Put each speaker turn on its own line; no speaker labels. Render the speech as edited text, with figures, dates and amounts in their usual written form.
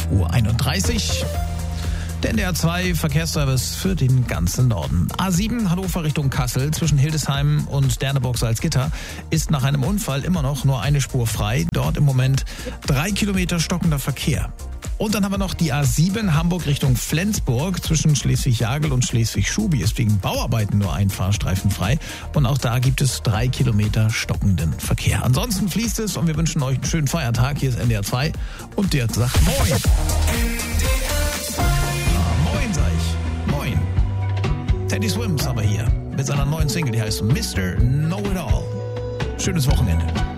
11:31 Uhr. Der NDR 2 Verkehrsservice für den ganzen Norden. A7 Hannover Richtung Kassel zwischen Hildesheim und Derneburg-Salzgitter ist nach einem Unfall immer noch nur eine Spur frei. Dort im Moment 3 Kilometer stockender Verkehr. Und dann haben wir noch die A7 Hamburg Richtung Flensburg zwischen Schleswig-Jagel und Schleswig-Schubi ist wegen Bauarbeiten nur ein Fahrstreifen frei. Und auch da gibt es 3 Kilometer stockenden Verkehr. Ansonsten fließt es und wir wünschen euch einen schönen Feiertag. Hier ist NDR 2 und der sagt Moin. Teddy Swims aber hier mit seiner neuen Single, die heißt Mr. Know-It-All. Schönes Wochenende.